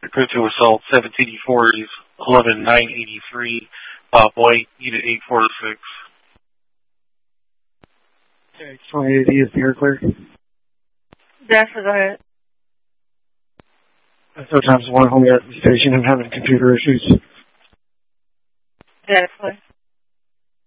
Crypto Assault 1784 is 11983, Bob White, Unit 846. Okay, 2080 is the air clear. Dasher, go ahead. So times one home at the station and having computer issues. Dasher.